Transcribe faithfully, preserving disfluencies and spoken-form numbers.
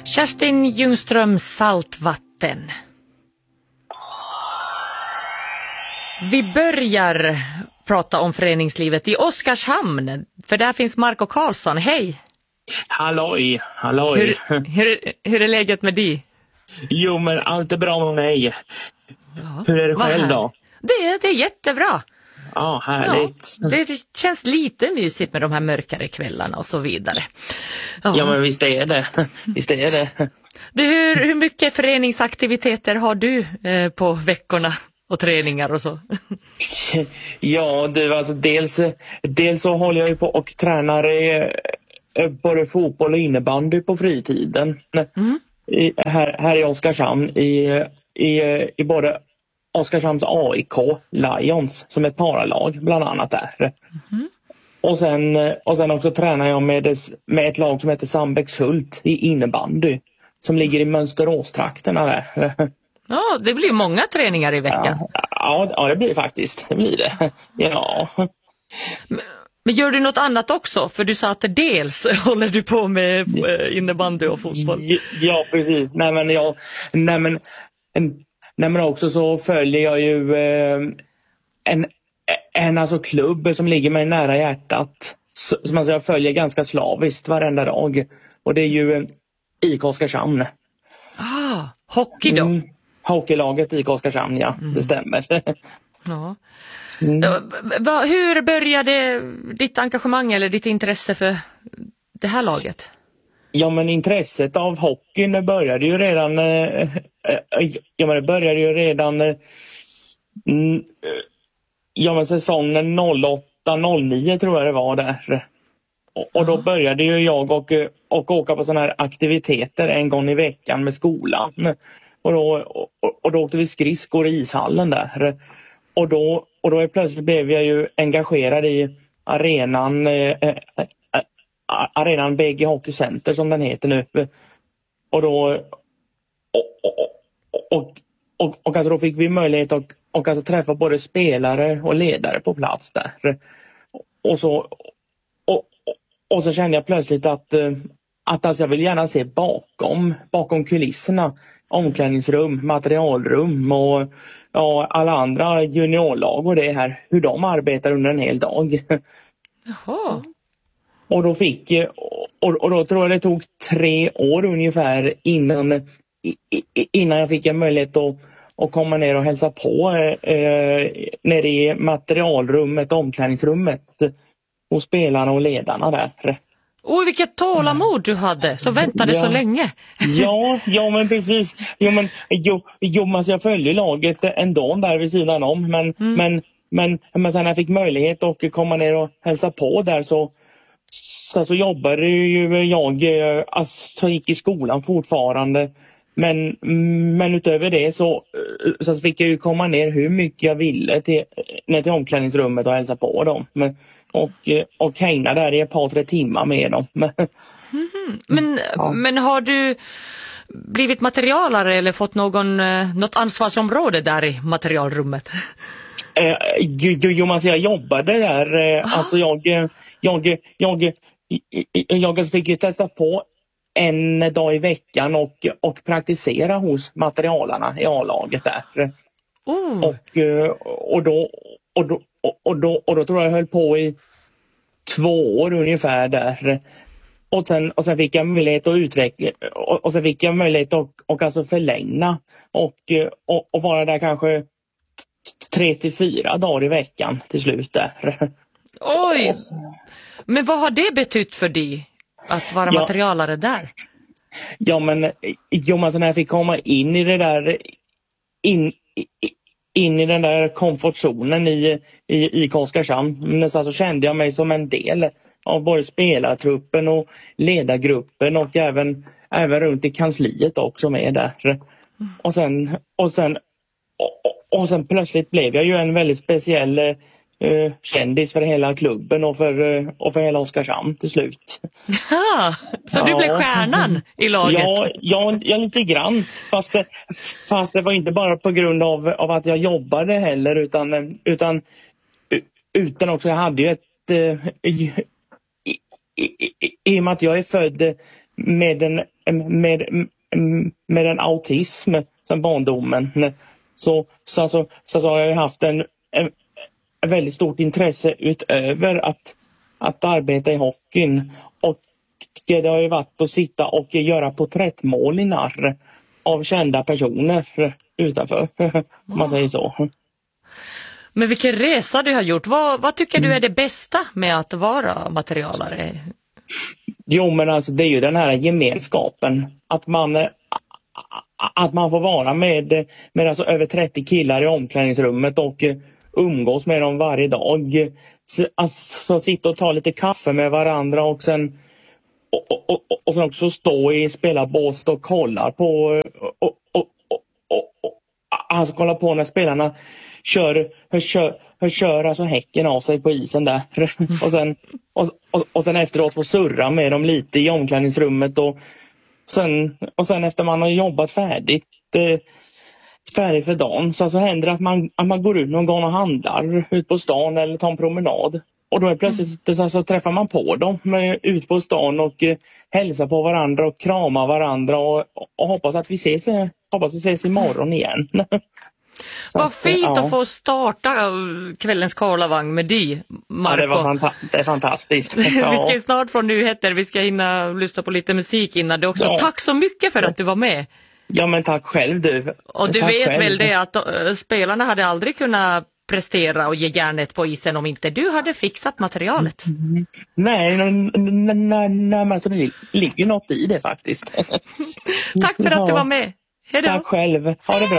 Kerstin Ljungström, Saltvatten. Vi börjar prata om föreningslivet i Oskarshamn, för där finns Marco Karlsson. Hej! Halloj, halloj. Hur, hur, hur är läget med dig? Jo, men allt är bra med mig. Ja, hur är det själv då? Det är, det är jättebra. Ja, härligt. Ja, det känns lite mysigt med de här mörkare kvällarna och så vidare. Ja, ja men visst är det. Visst är det. Du, hur, hur mycket föreningsaktiviteter har du eh, på veckorna och träningar och så? Ja, du, alltså dels, dels så håller jag ju på och tränar i, både fotboll och innebandy på fritiden. Mm. I, här, här i Oskarshamn i, i, i både Oskarshamns A I K Lions som ett paralag bland annat där. Mm. Och, sen, och sen också tränar jag med, med ett lag som heter Sandbäckshult i innebandy som ligger i Mönsteråstrakterna där. Ja, det blir många träningar i veckan. Ja, ja, ja det blir faktiskt. Det blir det. Ja. Men, men gör du något annat också? För du sa att dels håller du på med innebandy och fotboll. Ja, precis. Nej, men jag... Nej, men... En, Nej, men också så följer jag ju eh, en, en alltså klubb som ligger mig nära hjärtat. Som alltså jag följer ganska slaviskt varenda dag. Och det är ju eh, I K Oskarshamn. Ah, hockey då? Mm, hockeylaget I K Oskarshamn, ja. Mm. Det stämmer. Ja. Mm. Va, hur började ditt engagemang eller ditt intresse för det här laget? Ja, men intresset av hockeyn började ju redan eh, ja, men det började ju redan eh, ja, men säsongen noll åtta noll nio tror jag det var där. Och, och då började ju jag och, och åka på såna här aktiviteter en gång i veckan med skolan. Och då, och, och då åkte vi skridskor i ishallen där. Och då, och då plötsligt blev jag ju engagerad i arenan eh, arenan B G Hockey Center som den heter nu. Och då och, och, och, och, och alltså då fick vi möjlighet att och alltså träffa både spelare och ledare på plats där. Och så och, och, och så kände jag plötsligt att att alltså jag vill gärna se bakom bakom kulisserna, omklädningsrum, materialrum och ja, alla andra juniorlag och det här, hur de arbetar under en hel dag. Jaha. Och då fick och, och då tror jag det tog tre år ungefär innan innan jag fick en möjlighet att, att komma ner och hälsa på eh, nere i materialrummet, omklädningsrummet hos spelarna och ledarna där. Oj, vilket tålamod du hade, så väntade ja. så länge. ja, ja men precis. Jo, men, jo, jo, men jag följde laget ändå där vid sidan om. Men, mm. men, men, men sen när jag fick möjlighet att komma ner och hälsa på där så Så, så jobbade ju jag, alltså gick i skolan fortfarande, men, men utöver det så, så fick jag ju komma ner hur mycket jag ville till, ner till omklädningsrummet och hälsa på dem. Men, och, och hänga där i ett par, tre timmar med dem. Mm-hmm. Men, ja. men har du blivit materialare eller fått någon, något ansvarsområde där i materialrummet? Eh, jo, jo, alltså jag jobbade där, eh, alltså jag, jag, jag, jag, jag fick ju testa på en dag i veckan och, och praktisera hos materialarna i A-laget där. Oh. Och, och, då, och, då, och, då, och då tror jag jag höll på i två år ungefär där. Och sen, och sen fick jag möjlighet att utveckla och, och sen fick jag möjlighet att och alltså förlänga och, och, och vara där kanske tre till fyra dagar i veckan till slut där. Oj! Men vad har det betytt för dig att vara ja. materialare där? Ja, men jo, men alltså när jag fick komma in i det där in, in i den där komfortzonen i, i, i Oskarshamn, så alltså kände jag mig som en del av både spelartruppen och ledargruppen och även, även runt i kansliet också med där. Och sen, och sen Och sen plötsligt blev jag ju en väldigt speciell eh, kändis för hela klubben och för, eh, och för hela Oskarshamn till slut. Ja, så ja. Du blev stjärnan i laget? Ja, ja, ja lite grann. Fast det, fast det var inte bara på grund av, av att jag jobbade heller utan, utan, utan också jag hade ju ett... Eh, i, i, i, I och med att jag är född med en, med, med en autism sedan barndomen. Så, så, så, så, så har jag haft en, en, en väldigt stort intresse utöver att, att arbeta i hockeyn. Och det har ju varit att sitta och göra porträttmålningar av kända personer utanför, om man säger så. Men vilken resa du har gjort. Vad, vad tycker du är det bästa med att vara materialare? Jo, men alltså det är ju den här gemenskapen. Att man, att man får vara med, med alltså över trettio killar i omklädningsrummet och umgås med dem varje dag. Alltså sitta och ta lite kaffe med varandra och sen och, och, och, och sen också stå i spelarbåset och kolla på och, och, och, och, och, alltså kolla på när spelarna kör, hur kör, hur kör alltså häcken av sig på isen där. och, sen, och, och, och sen efteråt få surra med dem lite i omklädningsrummet och sen, och sen efter man har jobbat färdigt eh, färdigt för dagen så, så händer det att man, att man går ut någon gång och handlar ut på stan eller tar en promenad. Och då är plötsligt mm. så, så träffar man på dem med, ut på stan och eh, hälsar på varandra och kramar varandra och, och hoppas att vi ses, hoppas vi ses imorgon igen. Så, vad fint ja. Att få starta kvällens Karlavagn med dig, Marco. Ja, det, var fanta- det är fantastiskt. Ja. Vi ska ju snart från nyheter, vi ska hinna lyssna på lite musik innan det också. Ja. Tack så mycket för att du var med. Ja, men tack själv du. Och du tack vet själv. väl det att uh, spelarna hade aldrig kunnat prestera och ge järnet på isen om inte du hade fixat materialet. Mm. Nej, nej, nej, nej, men alltså, det ligger något i det faktiskt. Tack för att du var med. Hej då. Tack själv. Ha det bra.